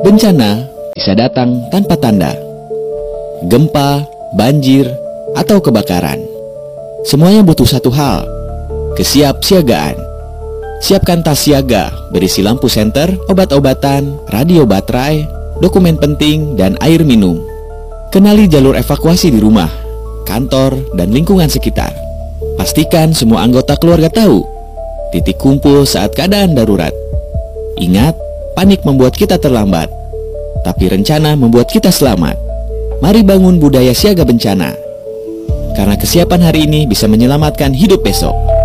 Bencana bisa datang tanpa tanda. Gempa, banjir, atau kebakaran. Semuanya butuh satu hal, kesiapsiagaan. Siapkan tas siaga berisi lampu senter, obat-obatan, radio baterai, dokumen penting, dan air minum. Kenali jalur evakuasi di rumah, kantor, dan lingkungan sekitar. Pastikan semua anggota keluarga tahu titik kumpul saat keadaan darurat. Ingat, panik membuat kita terlambat, tapi rencana membuat kita selamat. Mari bangun budaya siaga bencana, karena kesiapan hari ini bisa menyelamatkan hidup besok.